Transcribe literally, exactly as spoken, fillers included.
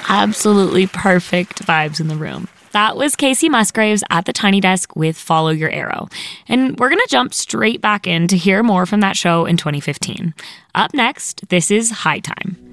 Absolutely perfect vibes in the room. That was Kacey Musgraves at the Tiny Desk with Follow Your Arrow. And we're going to jump straight back in to hear more from that show in twenty fifteen. Up next, this is High Time.